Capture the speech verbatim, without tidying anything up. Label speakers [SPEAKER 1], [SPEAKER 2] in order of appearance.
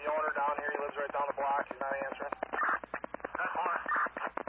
[SPEAKER 1] the owner down here. He lives right down the block. He's not answering.